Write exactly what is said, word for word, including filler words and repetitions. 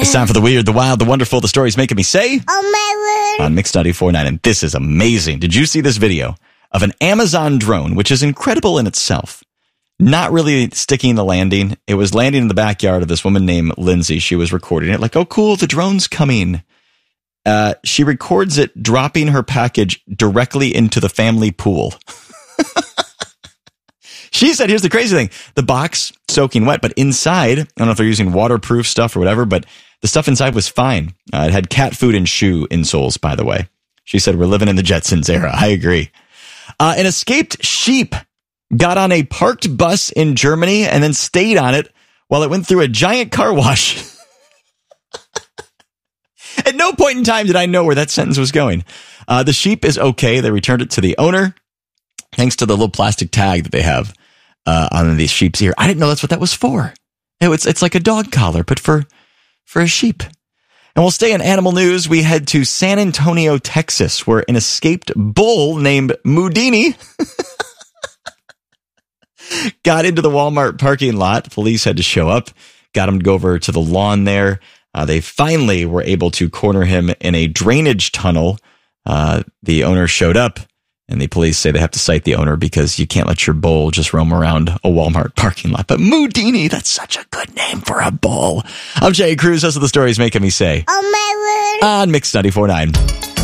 It's time for the weird, the wild, the wonderful, the stories making me say, Oh my word. on Mix ninety-four point nine. And this is amazing. Did you see this video of an Amazon drone, which is incredible in itself? Not really sticking the landing. It was landing in the backyard of this woman named Lindsay. She was recording it like, oh, cool, the drone's coming. Uh, she records it dropping her package directly into the family pool. She said, here's the crazy thing. The box soaking wet, but inside, I don't know if they're using waterproof stuff or whatever, but the stuff inside was fine. Uh, it had cat food and shoe insoles, by the way. She said, we're living in the Jetsons era. I agree. Uh, an escaped sheep got on a parked bus in Germany and then stayed on it while it went through a giant car wash. At no point in time did I know where that sentence was going. Uh, the sheep is okay. They returned it to the owner, thanks to the little plastic tag that they have uh, on these sheep's ear. I didn't know that's what that was for. It's, it's like a dog collar, but for, for a sheep. And we'll stay in animal news. We head to San Antonio, Texas, where an escaped bull named Moudini got into the Walmart parking lot. Police had to show up, got him to go over to the lawn there. Uh, they finally were able to corner him in a drainage tunnel. Uh, the owner showed up, and the police say they have to cite the owner because you can't let your bull just roam around a Walmart parking lot. But Moudini, that's such a good name for a bull. I'm Jay Cruz. Those are the stories making me say, Oh my word. on Mix ninety-four point nine.